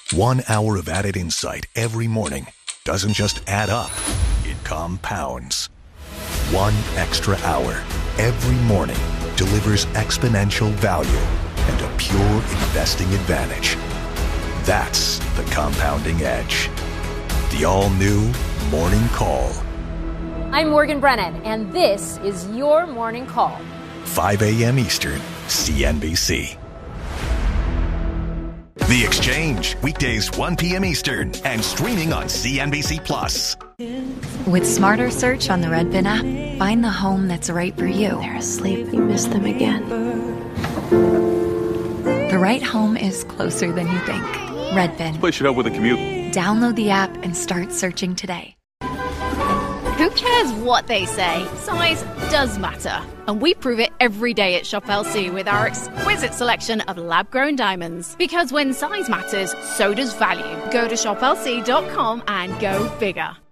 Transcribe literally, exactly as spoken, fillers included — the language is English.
One hour of added insight every morning doesn't just add up, it compounds. One extra hour every morning delivers exponential value and a pure investing advantage. That's the compounding edge. The all-new Morning Call. I'm Morgan Brennan, and this is your Morning Call. five a.m. Eastern, C N B C. The Exchange, weekdays one p.m. Eastern, and streaming on C N B C Plus. With Smarter Search on the Redfin app, find the home that's right for you. They're asleep. You miss them again. The right home is closer than you think. Redfin. Place should help with a commute. Download the app and start searching today. Who cares what they say? Size does matter. And we prove it every day at Shop L C with our exquisite selection of lab-grown diamonds. Because when size matters, so does value. Go to shop L C dot com and go bigger.